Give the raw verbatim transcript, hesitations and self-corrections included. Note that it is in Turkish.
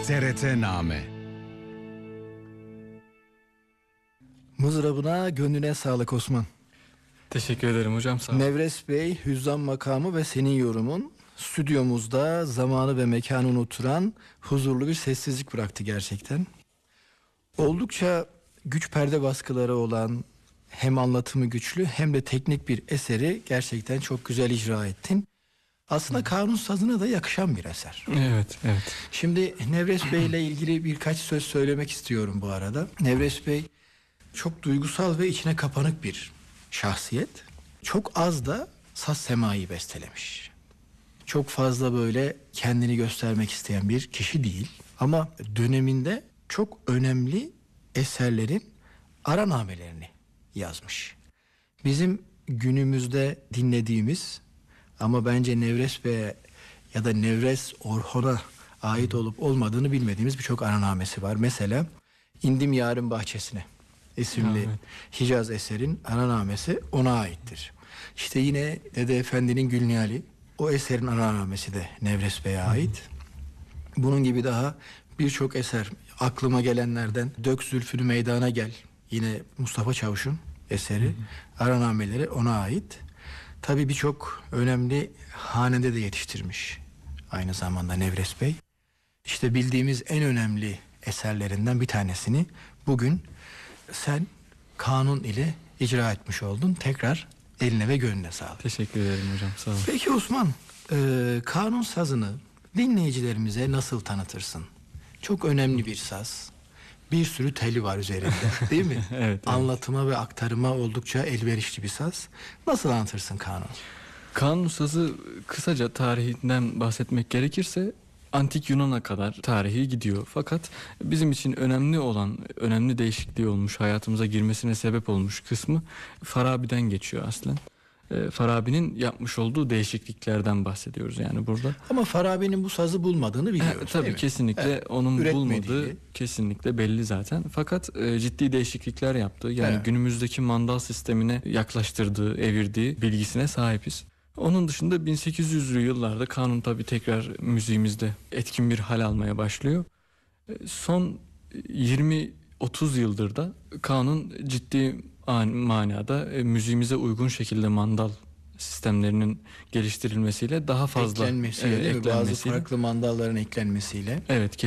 T R T Name. Mızrabına, gönlüne sağlık Osman. Teşekkür ederim hocam, sağ olun. Nevres Bey, Hüzzam makamı ve senin yorumun stüdyomuzda zamanı ve mekanı unuturan huzurlu bir sessizlik bıraktı gerçekten. Oldukça güç perde baskıları olan, hem anlatımı güçlü hem de teknik bir eseri gerçekten çok güzel icra ettin. Aslında kanun sazına da yakışan bir eser. Evet, evet. Şimdi Nevres Bey ile ilgili birkaç söz söylemek istiyorum bu arada. Nevres Bey çok duygusal ve içine kapanık bir şahsiyet. Çok az da saz semai bestelemiş. Çok fazla böyle kendini göstermek isteyen bir kişi değil. Ama döneminde çok önemli eserlerin aranamelerini yazmış. Bizim günümüzde dinlediğimiz ama bence Nevres Bey'e ya da Nevres Orhon'a ait olup olmadığını bilmediğimiz birçok aranamesi var. Mesela İndim Yarın Bahçesine isimli Evet. Hicaz eserin aranamesi ona aittir. İşte yine Dede Efendi'nin Gülnihali, o eserin aranamesi de Nevres Bey'e ait. Bunun gibi daha birçok eser aklıma gelenlerden Dök Zülfünü Meydana Gel, yine Mustafa Çavuş'un eseri, aranameleri ona ait. Tabii birçok önemli hanede de yetiştirmiş aynı zamanda Nevres Bey. İşte bildiğimiz en önemli eserlerinden bir tanesini bugün sen kanun ile icra etmiş oldun. Tekrar eline ve gönlüne sağlık. Teşekkür ederim hocam, sağ olun. Peki Osman, e, kanun sazını dinleyicilerimize nasıl tanıtırsın? Çok önemli bir saz. Bir sürü teli var üzerinde, değil mi? Evet, evet. Anlatıma ve aktarıma oldukça elverişli bir saz. Nasıl anlatırsın kanun? Kanun sazı, kısaca tarihinden bahsetmek gerekirse Antik Yunan'a kadar tarihi gidiyor. Fakat bizim için önemli olan, önemli değişikliği olmuş, hayatımıza girmesine sebep olmuş kısmı Farabi'den geçiyor aslen. Ee, Farabi'nin yapmış olduğu değişikliklerden bahsediyoruz yani burada. Ama Farabi'nin bu sazı bulmadığını biliyoruz. Evet, tabii değil mi? kesinlikle Evet, onun üretmediğini. bulmadığı kesinlikle belli zaten. Fakat e, ciddi değişiklikler yaptı. Yani Evet. günümüzdeki mandal sistemine yaklaştırdığı, evirdiği bilgisine sahibiz. Onun dışında bin sekiz yüzlü yıllarda kanun tabii tekrar müziğimizde etkin bir hal almaya başlıyor. E, Son yirmi otuz yıldır da kanun ciddi an- manada e, müziğimize uygun şekilde mandal sistemlerinin geliştirilmesiyle daha fazla Eklenmesiyle, e, değil mi? Bazı eklenmesiyle. farklı mandalların eklenmesiyle. Evet,